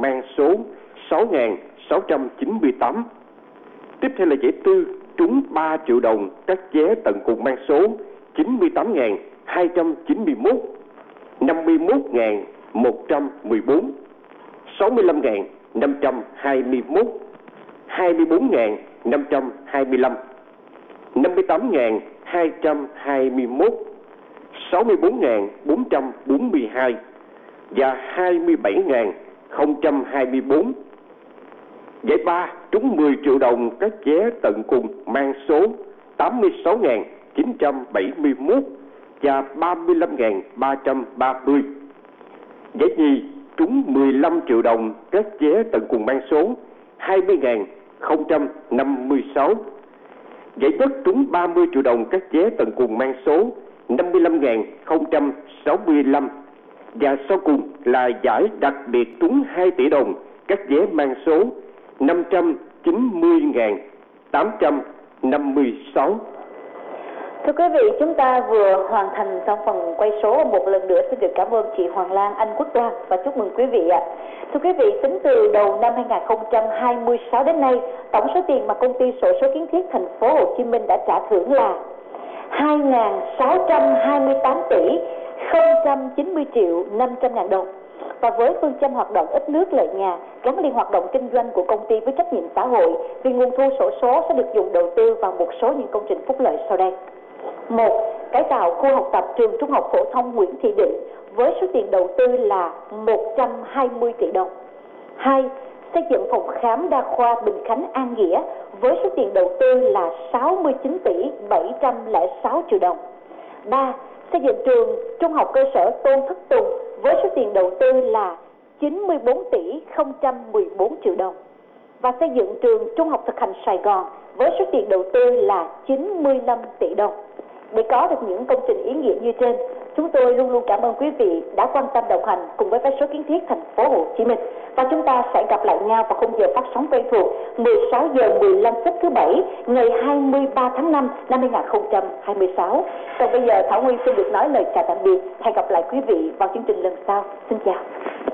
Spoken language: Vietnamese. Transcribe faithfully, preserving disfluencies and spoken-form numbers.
mang số sáu nghìn sáu trăm chín mươi tám. Tiếp theo là giải tư trúng ba triệu đồng các vé tận cùng mang số chín mươi tám nghìn hai trăm chín mươi mốt, năm mươi mốt nghìn một trăm mười bốn, sáu mươi lăm nghìn năm trăm hai mươi mốt, hai mươi bốn nghìn năm trăm hai mươi lăm, năm mươi tám nghìn hai trăm hai mươi mốt, sáu mươi bốn nghìn bốn trăm bốn mươi hai và hai mươi bảy nghìn không trăm hai mươi bốn. Giải ba trúng mười triệu đồng các vé tận cùng mang số tám mươi sáu nghìn chín trăm bảy mươi mốt và ba mươi lăm nghìn ba trăm ba mươi. Giải nhì trúng mười lăm triệu đồng các vé tận cùng mang số hai mươi nghìn không trăm năm mươi sáu. Giải nhất trúng ba mươi triệu đồng các vé tận cùng mang số năm mươi lăm nghìn không trăm sáu mươi lăm. Và sau cùng là giải đặc biệt trúng hai tỷ đồng các vé mang số năm trăm chín mươi nghìn tám trăm năm mươi sáu. Thưa quý vị, chúng ta vừa hoàn thành xong phần quay số. Một lần nữa xin được cảm ơn chị Hoàng Lan, anh Quốc Đoan và chúc mừng quý vị ạ. Thưa quý vị, tính từ đầu năm hai nghìn không trăm hai mươi sáu đến nay, tổng số tiền mà công ty xổ số kiến thiết thành phố Hồ Chí Minh đã trả thưởng là hai nghìn sáu trăm hai mươi tám tỷ không trăm chín mươi triệu năm trăm ngàn đồng. Và với phương châm hoạt động ít nước lợi nhà, gắn liền hoạt động kinh doanh của công ty với trách nhiệm xã hội, thì nguồn thu xổ số sẽ được dùng đầu tư vào một số những công trình phúc lợi sau đây. Một, cải tạo khu học tập trường Trung học phổ thông Nguyễn Thị Định với số tiền đầu tư là một trăm hai mươi tỷ đồng. Hai, xây dựng phòng khám đa khoa Bình Khánh An Nghĩa với số tiền đầu tư là sáu mươi chín tỷ bảy trăm lẻ sáu triệu đồng. Ba, xây dựng trường Trung học cơ sở Tôn Thất Tùng với số tiền đầu tư là chín mươi bốn tỷ không trăm mười bốn triệu đồng. Và xây dựng trường Trung học thực hành Sài Gòn với số tiền đầu tư là chín mươi lăm tỷ đồng. Để có được những công trình ý nghĩa như trên, chúng tôi luôn luôn cảm ơn quý vị đã quan tâm đồng hành cùng với vé số kiến thiết thành phố Hồ Chí Minh. Và chúng ta sẽ gặp lại nhau vào khung giờ phát sóng quen thuộc mười sáu giờ mười lăm phút thứ bảy ngày hai mươi ba tháng năm năm hai nghìn không trăm hai mươi sáu. Còn bây giờ Thảo Nguyên xin được nói lời chào tạm biệt. Hẹn gặp lại quý vị vào chương trình lần sau. Xin chào.